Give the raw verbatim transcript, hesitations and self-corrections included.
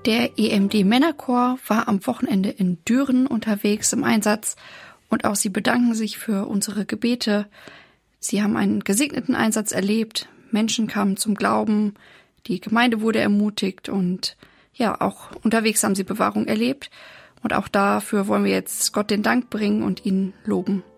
Der E M D-Männerchor war am Wochenende in Düren unterwegs im Einsatz und auch sie bedanken sich für unsere Gebete. Sie haben einen gesegneten Einsatz erlebt, Menschen kamen zum Glauben, die Gemeinde wurde ermutigt und ja, auch unterwegs haben sie Bewahrung erlebt. Und auch dafür wollen wir jetzt Gott den Dank bringen und ihn loben.